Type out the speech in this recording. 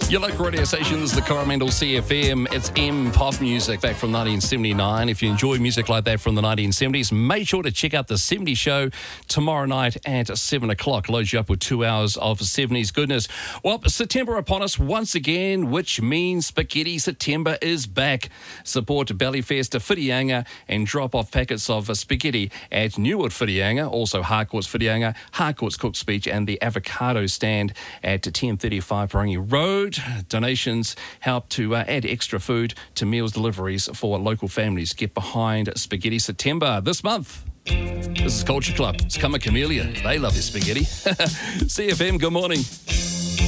Your local radio station is the Coromandel CFM. It's M pop music back from 1979. If you enjoy music like that from the 1970s, make sure to check out the 70s show tomorrow night at 7 o'clock. Loads you up with 2 hours of 70s goodness. Well, September upon us once again, which means Spaghetti September is back. Support Bellyfest to Whitianga and drop off packets of spaghetti at Newwood Whitianga, also Harcourt's Whitianga, Harcourt's Cook Speech and the Avocado Stand at 1035 Parangi Road. Donations help to add extra food to meals deliveries for local families. Get behind Spaghetti September this month. This is Culture Club. It's Kama Camellia. They love their spaghetti. CFM, good morning.